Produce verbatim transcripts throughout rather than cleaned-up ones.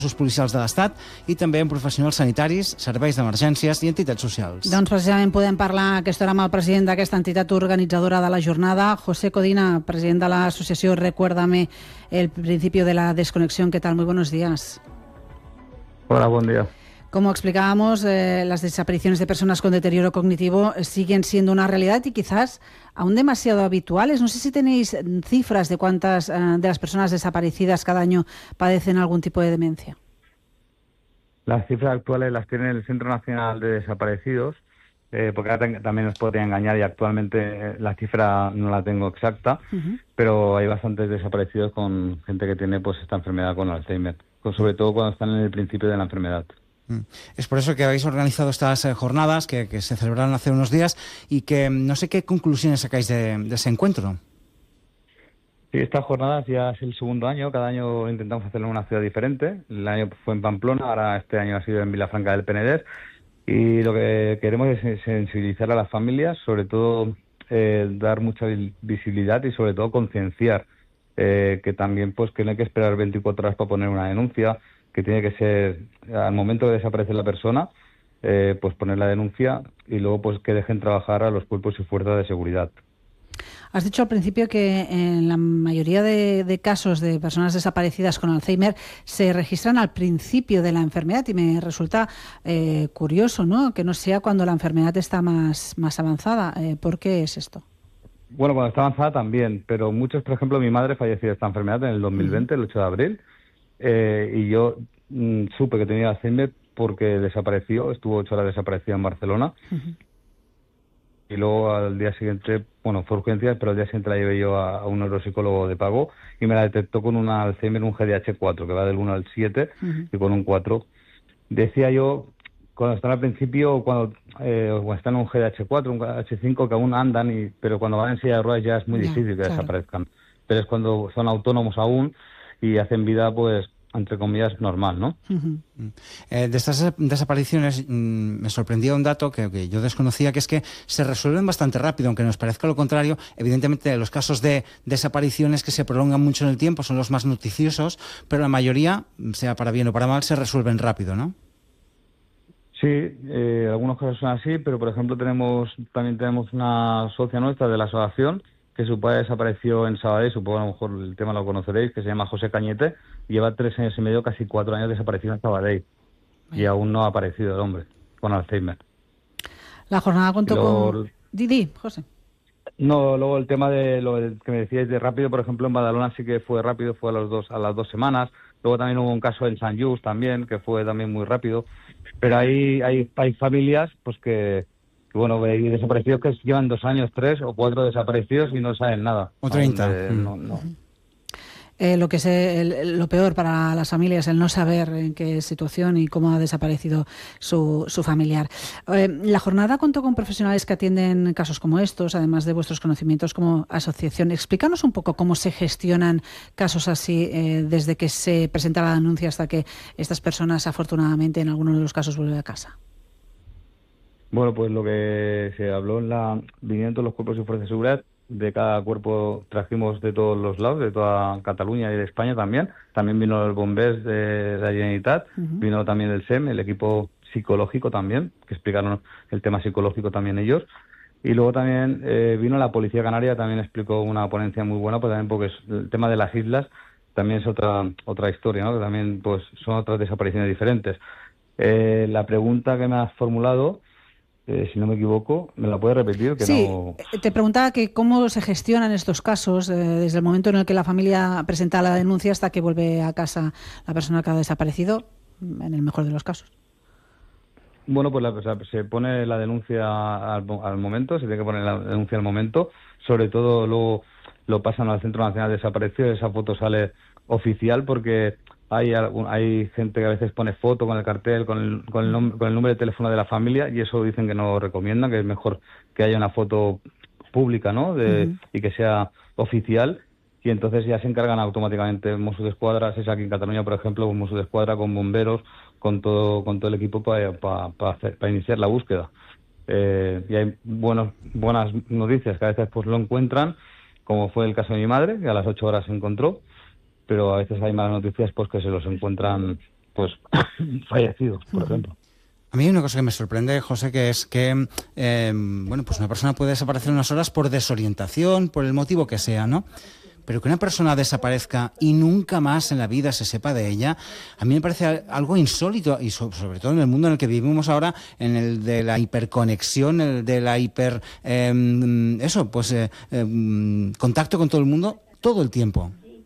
cossos policials de l'Estat i també amb professionals sanitaris, serveis d'emergències i entitats socials. Doncs precisament podem parlar a aquesta hora amb el president d'aquesta entitat organitzadora de la jornada, José Codina, president de la asociació Recuérdame el principio de la desconexión. ¿Qué tal? Muy buenos días. Hola, buen día. Como explicábamos, eh, las desapariciones de personas con deterioro cognitivo siguen siendo una realidad y quizás aún demasiado habituales. No sé si tenéis cifras de cuántas eh, de las personas desaparecidas cada año padecen algún tipo de demencia. Las cifras actuales las tiene el Centro Nacional de Desaparecidos, eh, porque ahora también nos podría engañar y actualmente eh, la cifra no la tengo exacta, uh-huh. pero hay bastantes desaparecidos con gente que tiene pues esta enfermedad con Alzheimer, con, sobre todo cuando están en el principio de la enfermedad. Es por eso que habéis organizado estas eh, jornadas que, que se celebraron hace unos días y que no sé qué conclusiones sacáis de, de ese encuentro. Sí, estas jornadas ya es el segundo año, cada año intentamos hacerlo en una ciudad diferente. El año fue en Pamplona, ahora este año ha sido en Vilafranca del Penedès y lo que queremos es sensibilizar a las familias, sobre todo eh, dar mucha visibilidad y sobre todo concienciar eh, que también pues que no hay que esperar veinticuatro horas para poner una denuncia, que tiene que ser al momento de desaparecer la persona, eh, pues poner la denuncia y luego pues que dejen trabajar a los cuerpos y fuerzas de seguridad. Has dicho al principio que en la mayoría de, de casos de personas desaparecidas con Alzheimer se registran al principio de la enfermedad y me resulta eh, curioso, ¿no?, que no sea cuando la enfermedad está más, más avanzada. Eh, ¿Por qué es esto? Bueno, cuando está avanzada también, pero muchos, por ejemplo, mi madre falleció de esta enfermedad en el dos mil veinte, el ocho de abril, eh, y yo mm, supe que tenía Alzheimer porque desapareció, estuvo ocho horas desaparecida en Barcelona. Uh-huh. Y luego al día siguiente, bueno, fue urgencia, pero al día siguiente la llevé yo a, a un neuropsicólogo de pago y me la detectó con una Alzheimer, un G D H cuatro, que va del uno al siete, uh-huh. y con un cuatro. Decía yo, cuando están al principio, cuando, eh, cuando están en un G D H cuatro, un G D H cinco, que aún andan, y pero cuando van en silla de ruedas ya es muy yeah, difícil que claro. desaparezcan. Pero es cuando son autónomos aún y hacen vida, pues, entre comillas, normal, ¿no? Uh-huh. Eh, de estas desapariciones mmm, me sorprendía un dato que, que yo desconocía, que es que se resuelven bastante rápido, aunque nos parezca lo contrario. Evidentemente, los casos de desapariciones que se prolongan mucho en el tiempo son los más noticiosos, pero la mayoría, sea para bien o para mal, se resuelven rápido, ¿no? Sí, eh, algunos casos son así, pero por ejemplo tenemos también tenemos una socia nuestra de la asociación que su padre desapareció en Sabadell, supongo a lo mejor el tema lo conoceréis, que se llama José Cañete, y lleva tres años y medio, casi cuatro años desaparecido en Sabadell, y aún no ha aparecido el hombre con Alzheimer. La jornada contó luego, con... Didi, José. No, luego el tema de lo que me decíais de rápido, por ejemplo en Badalona sí que fue rápido, fue a, los dos, a las dos semanas, luego también hubo un caso en Sant Just también, que fue también muy rápido, pero hay, hay, hay familias pues que... Bueno, hay desaparecidos que llevan dos años, tres o cuatro desaparecidos y no saben nada. O treinta. Eh, no, no. Eh, lo que es el, lo peor para las familias, el no saber en qué situación y cómo ha desaparecido su, su familiar. Eh, la jornada contó con profesionales que atienden casos como estos, además de vuestros conocimientos como asociación. Explícanos un poco cómo se gestionan casos así eh, desde que se presenta la denuncia hasta que estas personas, afortunadamente, en algunos de los casos vuelven a casa. Bueno, pues lo que se habló en la vinieron todos los cuerpos y fuerzas de seguridad, de cada cuerpo trajimos de todos los lados, de toda Cataluña y de España también. También vino el Bombers de la Generalitat, uh-huh. vino también el S E M, el equipo psicológico también, que explicaron el tema psicológico también ellos. Y luego también eh, vino la Policía Canaria, también explicó una ponencia muy buena, pues también porque es, el tema de las islas también es otra otra historia, ¿no? Que también pues son otras desapariciones diferentes. Eh, la pregunta que me has formulado, Eh, si no me equivoco, ¿me la puedes repetir? Que sí, no... te preguntaba que cómo se gestionan estos casos eh, desde el momento en el que la familia presenta la denuncia hasta que vuelve a casa la persona que ha desaparecido, en el mejor de los casos. Bueno, pues la, o sea, se pone la denuncia al, al momento, se tiene que poner la denuncia al momento, sobre todo luego lo pasan al Centro Nacional de Desaparecidos, esa foto sale oficial porque... Hay, hay gente que a veces pone foto con el cartel, con el, con, el nom- con el número de teléfono de la familia, y eso dicen que no recomiendan, que es mejor que haya una foto pública, ¿no? De, uh-huh. y que sea oficial, y entonces ya se encargan automáticamente Mossos d'Esquadra, es aquí en Cataluña, por ejemplo, con Mossos d'Esquadra, con bomberos, con todo con todo el equipo para pa, pa pa iniciar la búsqueda. Eh, y hay buenos, buenas noticias, que a veces pues lo encuentran, como fue el caso de mi madre, que a las ocho horas se encontró, pero a veces hay malas noticias pues que se los encuentran pues fallecidos, por ejemplo. A mí hay una cosa que me sorprende, José, que es que eh, bueno, pues una persona puede desaparecer unas horas por desorientación, por el motivo que sea, ¿no? Pero que una persona desaparezca y nunca más en la vida se sepa de ella, a mí me parece algo insólito, y so, sobre todo en el mundo en el que vivimos ahora, en el de la hiperconexión, el de la hiper... Eh, eso, pues eh, eh, contacto con todo el mundo todo el tiempo.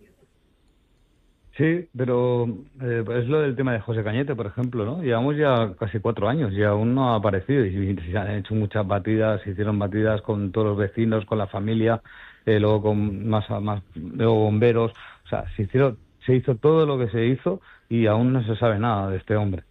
Sí, pero eh, es lo del tema de José Cañete, por ejemplo, ¿no? Llevamos ya casi cuatro años y aún no ha aparecido, y se han hecho muchas batidas, se hicieron batidas con todos los vecinos, con la familia, eh, luego con más, más luego bomberos, o sea, se hicieron, se hizo todo lo que se hizo y aún no se sabe nada de este hombre.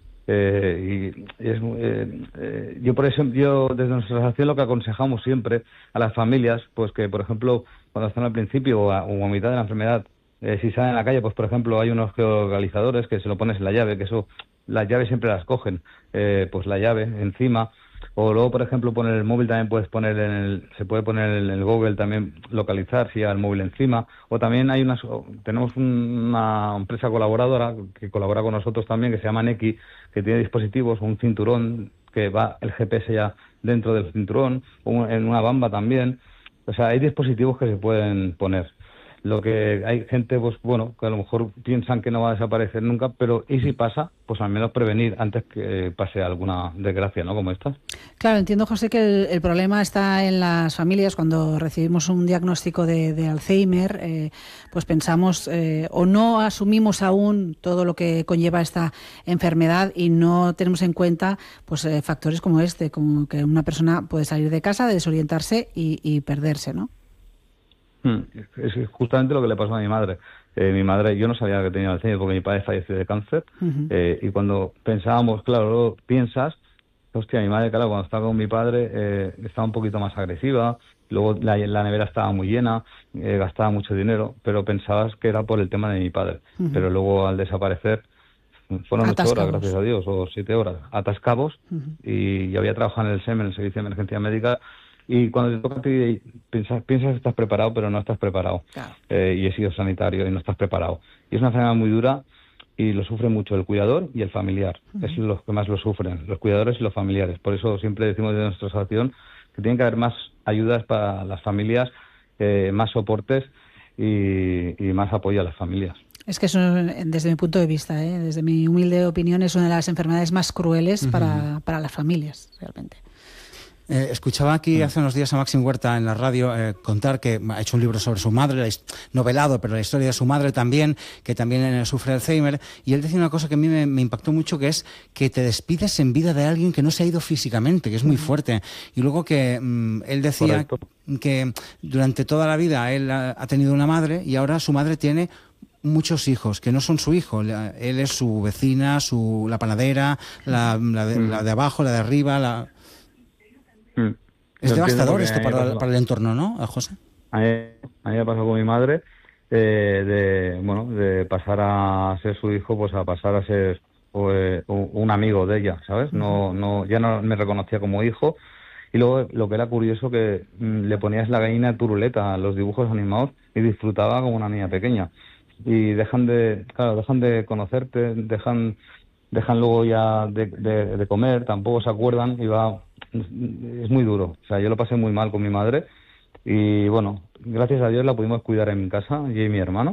Eh, y, y es, eh, eh, yo por eso, yo desde nuestra asociación lo que aconsejamos siempre a las familias, pues que por ejemplo cuando están al principio o a, o a mitad de la enfermedad, Eh, si salen a la calle, pues por ejemplo hay unos geolocalizadores que se lo pones en la llave, que eso, las llaves siempre las cogen, eh, pues la llave encima, o luego por ejemplo poner el móvil también puedes poner en el, se puede poner en el Google también localizar si hay el móvil encima, o también hay unas, tenemos una empresa colaboradora que colabora con nosotros también que se llama Neki, que tiene dispositivos, un cinturón que va el G P S ya dentro del cinturón, o en una bamba también, o sea hay dispositivos que se pueden poner. Lo que hay gente, pues bueno, que a lo mejor piensan que no va a desaparecer nunca, pero ¿y si pasa? Pues al menos prevenir antes que pase alguna desgracia, ¿no? Como esta. Claro, entiendo, José, que el, el problema está en las familias. Cuando recibimos un diagnóstico de, de Alzheimer, eh, pues pensamos eh, o no asumimos aún todo lo que conlleva esta enfermedad y no tenemos en cuenta pues eh, factores como este, como que una persona puede salir de casa, desorientarse y, y perderse, ¿no? Es justamente lo que le pasó a mi madre. Eh, mi madre, yo no sabía que tenía Alzheimer porque mi padre falleció de cáncer. Uh-huh. eh, y cuando pensábamos, claro, luego piensas, hostia, mi madre, claro, cuando estaba con mi padre eh, estaba un poquito más agresiva, luego la, la nevera estaba muy llena, eh, gastaba mucho dinero, pero pensabas que era por el tema de mi padre. Uh-huh. Pero luego al desaparecer fueron ocho horas, gracias a Dios, o siete horas, atascados, uh-huh. y yo había trabajado en el S E M, en el Servicio de Emergencia Médica. Y cuando te toca a ti, piensas, piensas que estás preparado, pero no estás preparado. Claro. Eh, y he sido sanitario y no estás preparado. Y es una enfermedad muy dura y lo sufre mucho el cuidador y el familiar. Uh-huh. Es los que más lo sufren, los cuidadores y los familiares. Por eso siempre decimos de nuestra asociación que tiene que haber más ayudas para las familias, eh, más soportes y, y más apoyo a las familias. Es que eso, desde mi punto de vista, ¿eh? desde mi humilde opinión, es una de las enfermedades más crueles uh-huh. para, para las familias, realmente. Eh, escuchaba aquí hace unos días a Máxim Huerta en la radio eh, contar que ha hecho un libro sobre su madre, la, novelado, pero la historia de su madre también, que también eh, sufre Alzheimer, y él decía una cosa que a mí me, me impactó mucho, que es que te despides en vida de alguien que no se ha ido físicamente, que es muy fuerte. Y luego que mm, él decía Correcto. que durante toda la vida él ha, ha tenido una madre y ahora su madre tiene muchos hijos que no son su hijo. Él es su vecina, su la panadera, la, la, de, mm. la de abajo, la de arriba, la... Mm. Es devastador esto para, para el entorno, ¿no, José? A mí, a mí me pasó con mi madre, eh, de bueno, de pasar a ser su hijo, pues a pasar a ser pues, un amigo de ella, ¿sabes? No, no, ya no me reconocía como hijo. Y luego lo que era curioso que mm, le ponías la gallina turuleta a los dibujos animados y disfrutaba como una niña pequeña. Y dejan de, claro, dejan de conocerte, dejan, dejan luego ya de, de, de comer, tampoco se acuerdan y va. Es muy duro, o sea, yo lo pasé muy mal con mi madre y bueno, gracias a Dios la pudimos cuidar en mi casa, yo y mi hermano.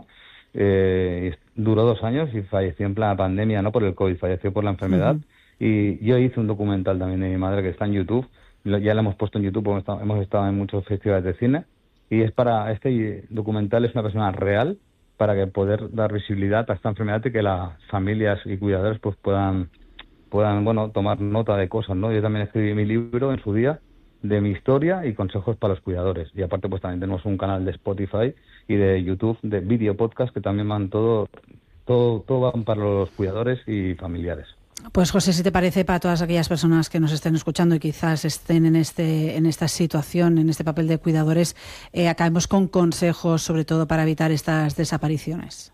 Eh, duró dos años y falleció en plena pandemia, no por el COVID, falleció por la enfermedad. Uh-huh. Y yo hice un documental también de mi madre que está en YouTube, ya lo hemos puesto en YouTube porque hemos estado, hemos estado en muchos festivales de cine, y es para, este documental es una persona real para que poder dar visibilidad a esta enfermedad y que las familias y cuidadores pues puedan puedan, bueno, tomar nota de cosas, ¿no? Yo también escribí mi libro en su día de mi historia y consejos para los cuidadores. Y aparte, pues también tenemos un canal de Spotify y de YouTube, de video podcast, que también van todo, todo, todo van para los cuidadores y familiares. Pues José, si te parece, para todas aquellas personas que nos estén escuchando y quizás estén en este, en esta situación, en este papel de cuidadores, eh, acabemos con consejos, sobre todo para evitar estas desapariciones.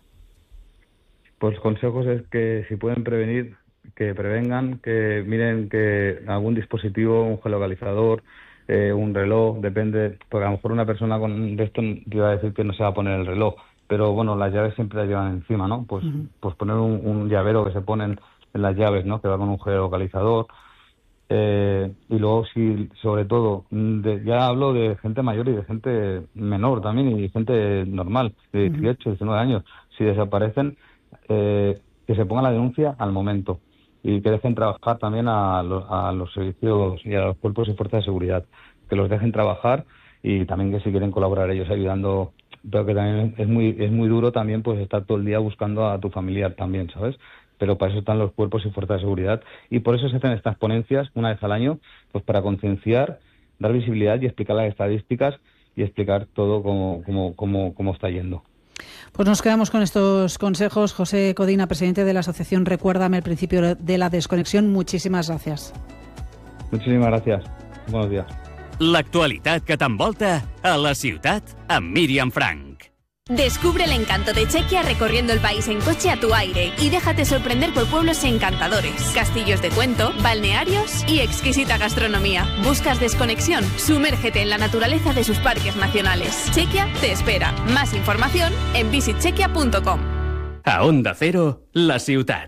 Pues consejos es que si pueden prevenir, que prevengan, que miren que algún dispositivo, un geolocalizador, eh, un reloj, depende, porque a lo mejor una persona con esto te va a decir que no se va a poner el reloj, pero bueno, las llaves siempre las llevan encima, ¿no? Pues, uh-huh. pues poner un, un llavero que se ponen en las llaves, ¿no? Que va con un geolocalizador. Eh, y luego, sí, sobre todo, de, ya hablo de gente mayor y de gente menor también, y de gente normal, de dieciocho, diecinueve años. Si desaparecen, eh, que se ponga la denuncia al momento y que dejen trabajar también a, lo, a los servicios y a los cuerpos y fuerzas de seguridad, que los dejen trabajar, y también que si quieren colaborar ellos ayudando, pero que también es muy es muy duro también pues estar todo el día buscando a tu familiar también, ¿sabes? Pero para eso están los cuerpos y fuerzas de seguridad, y por eso se hacen estas ponencias una vez al año, pues para concienciar, dar visibilidad y explicar las estadísticas y explicar todo cómo, cómo, cómo, cómo está yendo. Pues nos quedamos con estos consejos. José Codina, presidente de la asociación Recuérdame el principio de la desconexión. Muchísimas gracias. Muchísimas gracias. Buenos días. L'actualitat que t'envolta a la ciutat amb Míriam Frank. Descubre el encanto de Chequia recorriendo el país en coche a tu aire y déjate sorprender por pueblos encantadores, castillos de cuento, balnearios y exquisita gastronomía. ¿Buscas desconexión? Sumérgete en la naturaleza de sus parques nacionales. Chequia te espera. Más información en visit chequia punto com. A Onda Cero, la ciutat.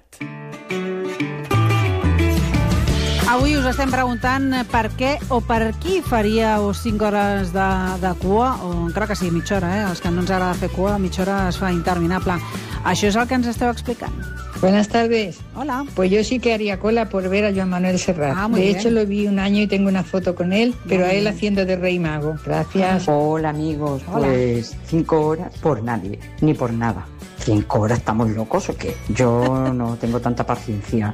Avui us estem preguntant per què o per qui faríeu cinc hores de, de cua, o encara que sigui mitja hora, eh? Els que no ens agrada fer cua, mitja hora es fa interminable. Això és el que ens esteu explicant. Buenas tardes. Hola. Pues yo sí que haría cola por ver a Joan Manuel Serrat. Ah, muy de bien. hecho, lo vi un año y tengo una foto con él, pero Muy a él bien. haciendo de Rey Mago. Gracias. Hola amigos, Hola. pues cinco horas por nadie, ni por nada. ¿Cinco horas estamos locos o qué? Yo no tengo tanta paciencia.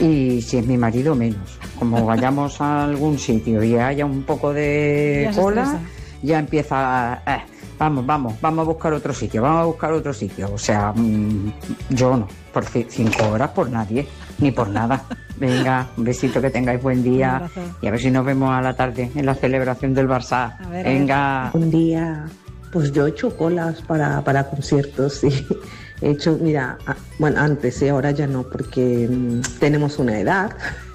Y si es mi marido, menos. Como vayamos a algún sitio y haya un poco de Ya se cola, estresa. ya empieza... Eh, vamos, vamos, vamos a buscar otro sitio, vamos a buscar otro sitio. O sea, mmm, yo no, por ci- cinco horas por nadie, ni por nada. Venga, un besito, que tengáis buen Un día. abrazo. Y a ver si nos vemos a la tarde en la celebración del Barça. A ver, a ver. Venga. Un día, pues yo he hecho colas para, para conciertos, sí. He hecho, mira, a- bueno, antes, ¿eh? Ahora ya no, porque mm, tenemos una edad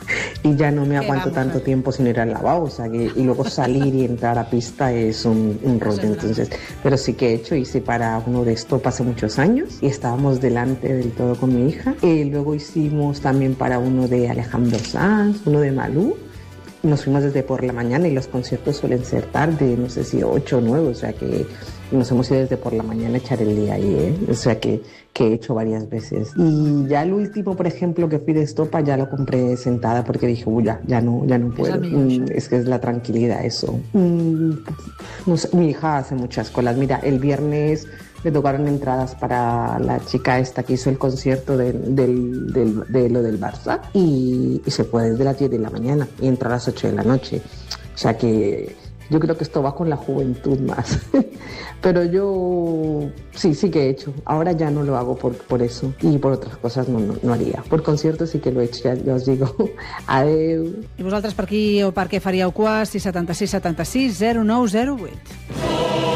y ya no me ¿Qué aguanto vamos a tanto hacer? tiempo sin ir al lavabo, o sea, que, y luego salir y entrar a pista es un, un rollo, entonces, pero sí que he hecho, hice para uno de Stop hace muchos años y estábamos delante del todo con mi hija, y luego hicimos también para uno de Alejandro Sanz, uno de Malú. Nos fuimos desde por la mañana y los conciertos suelen ser tarde, no sé si ocho o nueve, o sea que nos hemos ido desde por la mañana a echar el día ahí, ¿eh? O sea que, que he hecho varias veces. Y ya el último, por ejemplo, que fui de Estopa, ya lo compré sentada porque dije, uy, ya, ya no, ya no puedo. el millón, Mm, es que es la tranquilidad eso. Mm, no sé, mi hija hace muchas colas. Mira, el viernes le tocaron entradas para la chica esta que hizo el concierto de, del, del, de lo del Barça y, y se puede desde las diez de la mañana y entra a las ocho de la noche. O sea que yo creo que esto va con la juventud más. Pero yo sí, sí que he hecho. Ahora ya no lo hago por, por eso y por otras cosas no, no, no haría. Por conciertos sí que lo he hecho, ya, ya os digo. Adeu. I vosaltres per qui o per què faríeu cua? sis setanta sis setanta sis zero nou zero vuit.